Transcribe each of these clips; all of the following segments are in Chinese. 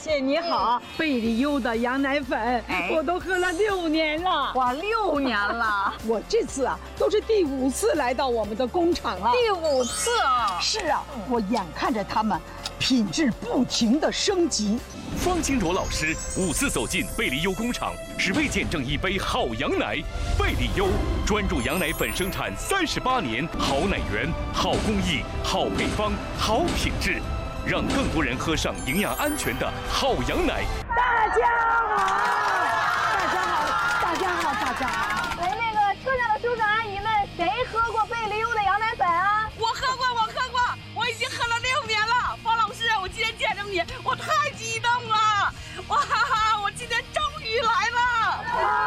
姐你好，贝利优的羊奶粉，我都喝了6年了。 哇，6年了！ 我这次啊，都是第5次来到我们的工厂了。 第5次啊！ 是啊，我眼看着他们品质不停的升级。 方清卓老师5次走进贝利优工厂，是为见证一杯好羊奶。贝利优专注羊奶粉生产38年，好奶源、好工艺、好配方、好品质，让更多人喝上营养安全的好羊奶。 大家好，大家好，大家好，大家好！ 哎，那个车上的叔叔阿姨们，谁喝过贝利优的羊奶粉啊？ 我喝过，我已经喝了6年了。方老师，我今天见着你，我太激动了！哇哈哈，我今天终于来了！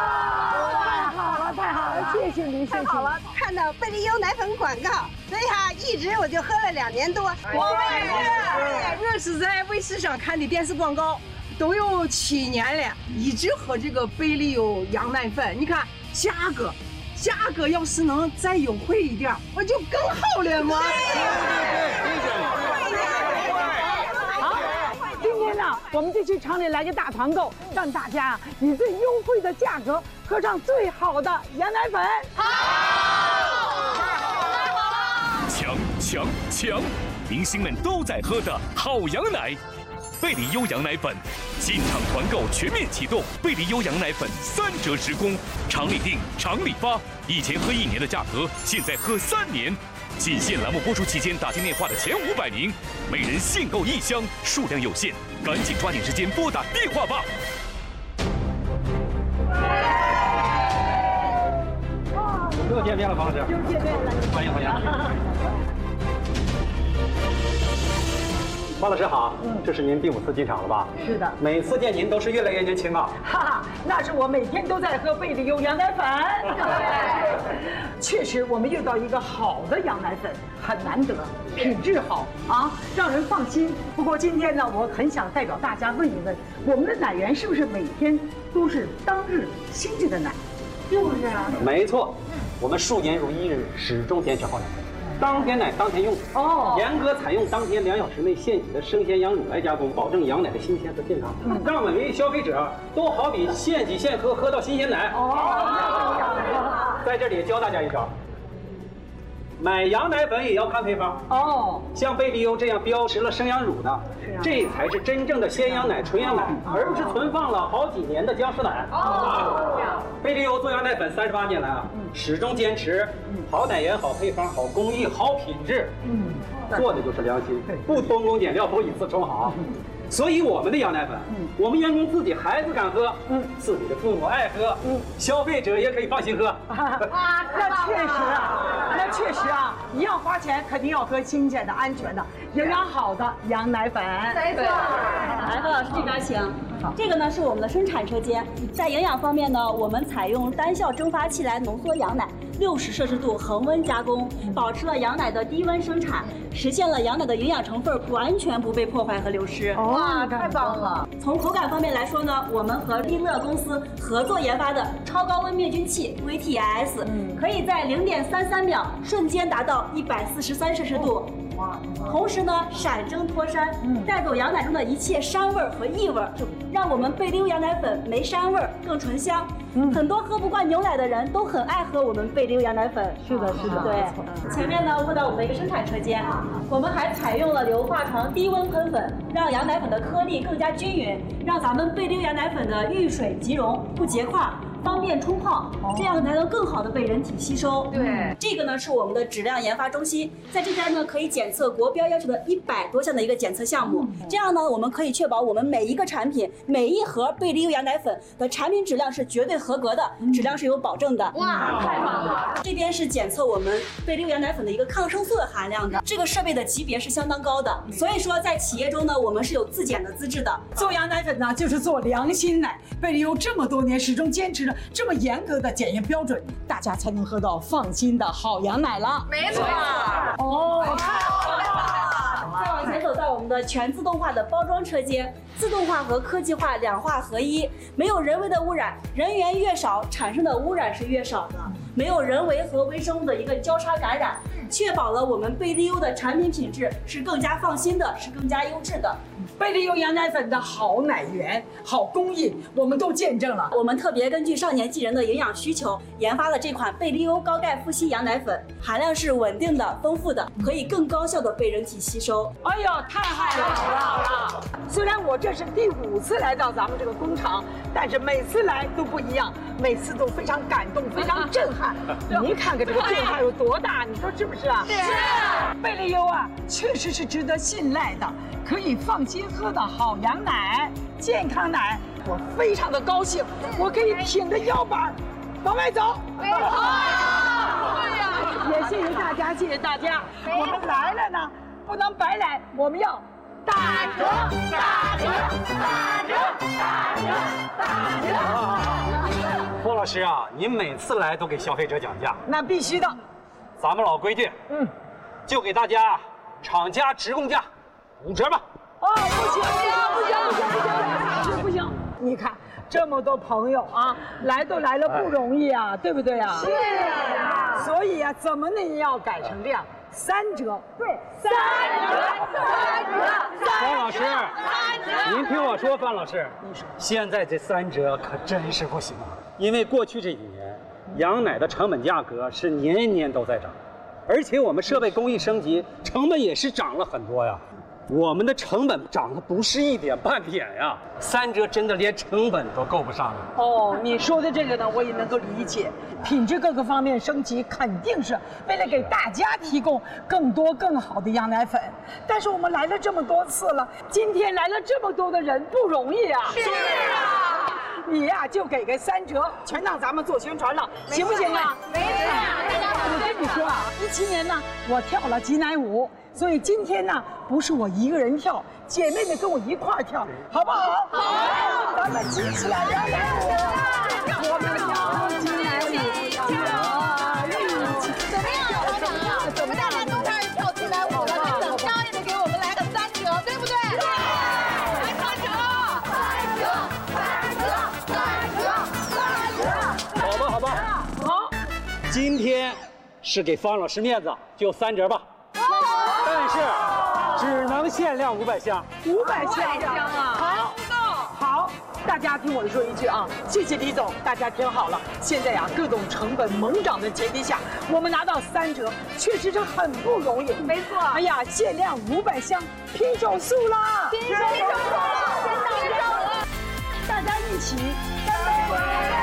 太好了，谢谢您， 太好了！看到贝利优奶粉广告，所以哈，一直我就喝了2年多。 我也是在卫视上看的电视广告，都有7年了，一直喝这个贝利优羊奶粉。你看价格要是能再优惠一点，我就更好了嘛。 好，今天呢，我们就去厂里来个大团购，让大家以最优惠的价格喝上最好的羊奶粉。 抢！明星们都在喝的好羊奶，贝利优羊奶粉，进厂团购全面启动，贝利优羊奶粉3折直供，厂里订，厂里发。以前喝1年的价格，现在喝3年。仅限栏目播出期间打进电话的前500名，每人限购1箱，数量有限，赶紧抓紧时间拨打电话吧。 又见面了，方老师。 又见面了， 欢迎。方老师好，这是您第5次进厂了吧？ 是的， 每次见您都是越来越年轻啊。 哈哈，那是我每天都在喝贝利优羊奶粉。确实，我们遇到一个好的羊奶粉很难得，品质好啊，让人放心。不过今天呢，我很想代表大家问一问，我们的奶源是不是每天都是当日新鲜的奶？就是啊。 没错，我们数年如一日，始终坚持好奶。当天奶当天用，严格采用当天2小时内现挤的生鲜羊乳来加工，保证羊奶的新鲜和健康，让每位消费者都好比现挤现喝，喝到新鲜奶。在这里也教大家一招，买羊奶粉也要看配方。像贝利优这样标识了生羊乳的，这才是真正的鲜羊奶、纯羊奶，而不是存放了好几年的僵尸奶。贝利优做羊奶粉38年来啊，始终坚持好奶源、好配方、好工艺、好品质，做的就是良心，不偷工减料，不以次充好。所以我们的羊奶粉，我们员工自己孩子敢喝，自己的父母爱喝，消费者也可以放心喝。 那确实啊，一样花钱，肯定要喝新鲜的、安全的、营养好的羊奶粉。 没错。 来，何老师这边请。这个呢是我们的生产车间，在营养方面呢，我们采用单效蒸发器来浓缩羊奶，60摄氏度恒温加工，保持了羊奶的低温生产，实现了羊奶的营养成分完全不被破坏和流失。 哇，太棒了！ 从口感方面来说呢，我们和利乐公司合作研发的超高温灭菌器 VTS，可以在0.33秒瞬间达到143摄氏度。同时呢，闪蒸脱膻，带走羊奶中的一切膻味和异味，让我们贝利优羊奶粉没膻味更醇香。很多喝不惯牛奶的人都很爱喝我们贝利优羊奶粉。 是的， 对。前面呢，问到我们的一个生产车间，我们还采用了硫化床低温喷粉，让羊奶粉的颗粒更加均匀，让咱们贝利优羊奶粉的遇水即溶，不结块。方便冲泡，这样才能更好的被人体吸收。 对， 这个呢是我们的质量研发中心，在这边呢可以检测国标要求的100多项的一个检测项目。这样呢，我们可以确保我们每一个产品、每一盒贝利优羊奶粉的产品质量是绝对合格的，质量是有保证的。 哇，太棒了！ 这边是检测我们贝利优羊奶粉的一个抗生素的含量的，这个设备的级别是相当高的，所以说在企业中呢，我们是有自检的资质的。 做羊奶粉呢，就是做良心奶。贝利优这么多年始终坚持着这么严格的检验标准，大家才能喝到放心的好羊奶了。 没错。 再往前走到我们的全自动化的包装车间，自动化和科技化2化合一，没有人为的污染，人员越少，产生的污染是越少的，没有人为和微生物的一个交叉感染。 确保了我们贝利优的产品品质是更加放心的，是更加优质的。 贝利优羊奶粉的好奶源、好工艺，我们都见证了。 我们特别根据少年纪人的营养需求，研发了这款贝利优高钙富硒羊奶粉，含量是稳定的、丰富的，可以更高效的被人体吸收。 哎呦，太好了！虽然我这是第5次来到咱们这个工厂，但是每次来都不一样，每次都非常感动，非常震撼。您看看这个震撼有多大，你说是不是啊？是。贝利优啊，确实是值得信赖的，可以放心喝的好羊奶、健康奶。我非常的高兴，我可以挺着腰板往外走。也谢谢大家，谢谢大家。我们来了呢，不能白来，我们要打折，打折，打折，打折，打折。 郭老师啊，您每次来都给消费者讲价， 那必须的。 咱们老规矩，就给大家厂家直供价5折吧。 哦，不行，不行！你看这么多朋友啊，来都来了不容易啊，对不对啊？是啊。所以啊，怎么呢也要改成这样，3折。对，3折。 方老师，您听我说，方老师，现在这3折可真是不行，因为过去这几年，羊奶的成本价格是年年都在涨，而且我们设备工艺升级，成本也是涨了很多呀。我们的成本涨得不是一点半点呀，3折真的连成本都够不上了。 哦，你说的这个呢，我也能够理解，品质各个方面升级，肯定是为了给大家提供更多更好的羊奶粉。但是我们来了这么多次了，今天来了这么多的人，不容易啊。是啊。你呀，就给个3折，全当咱们做宣传了，行不行啊？没事。我跟你说啊，17年呢，我跳了挤奶舞。所以今天呢，不是我一个人跳，姐妹们跟我一块儿跳，好不好？好，咱们举起来，羊奶舞，我们跳挤奶舞， 怎么大家都开始跳挤奶舞了？那怎么着也得给我们来个3折，对不对？对，来3折，3折。 好吧。好，今天是给方老师面子，就3折吧。但是只能限量500箱 ，500箱啊！好，大家听我说一句啊，谢谢李总，大家听好了，现在呀，各种成本猛涨的前提下，我们拿到3折，确实是很不容易。 没错。 哎呀，限量500箱，拼手速啦！ 拼手速了！ 大家一起干杯！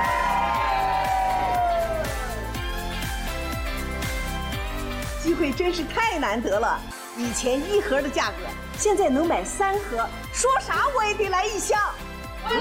机会真是太难得了，以前1盒的价格，现在能买3盒，说啥我也得来1箱。对，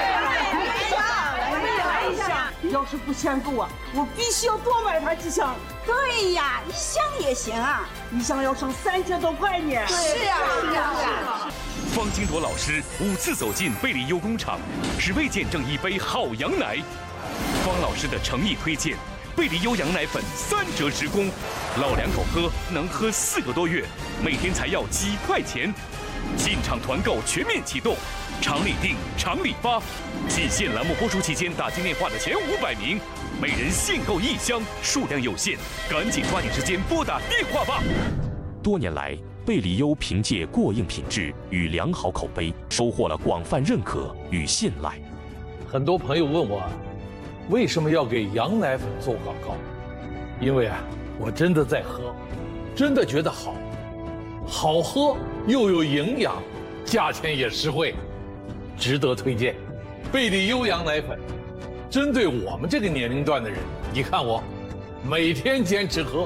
我也来1箱。要是不嫌够啊，我必须要多买它几箱。 对呀，1箱也行啊 ，1箱要省3折多块呢。 是啊。 方金铎老师5次走进贝利优工厂，只为见证一杯好羊奶。方老师的诚意推荐。贝利优羊奶粉3折直供，老两口喝能喝4个多月，每天才要几块钱。进场团购全面启动，厂里订，厂里发。仅限栏目播出期间打进电话的前500名，每人限购1箱，数量有限，赶紧抓紧时间拨打电话吧。 多年来，贝利优凭借过硬品质与良好口碑，收获了广泛认可与信赖。 很多朋友问我，为什么要给羊奶粉做广告？因为啊，我真的在喝，真的觉得好喝又有营养，价钱也实惠，值得推荐。贝利优羊奶粉，针对我们这个年龄段的人，你看我每天坚持喝。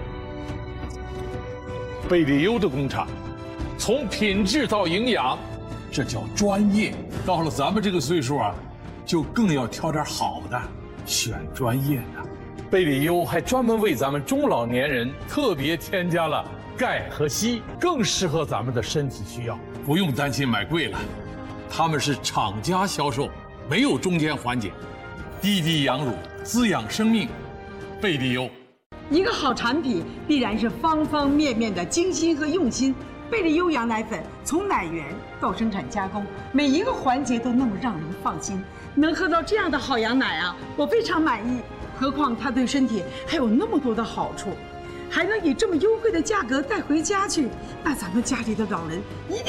贝利优的工厂，从品质到营养，这叫专业。到了咱们这个岁数啊，就更要挑点好的，选专业的。贝利优还专门为咱们中老年人特别添加了钙和硒，更适合咱们的身体需要，不用担心买贵了。他们是厂家销售，没有中间环节，滴滴养乳，滋养生命。贝利优， 一个好产品必然是方方面面的精心和用心。贝利优羊奶粉从奶源到生产加工，每一个环节都那么让人放心。能喝到这样的好羊奶啊，我非常满意。何况它对身体还有那么多的好处。 还能以这么优惠的价格带回家去，那咱们家里的老人一定